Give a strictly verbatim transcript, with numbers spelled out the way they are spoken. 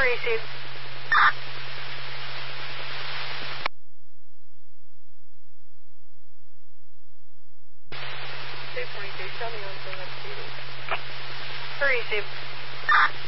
Receive. two twenty-two, show me on the next Receive.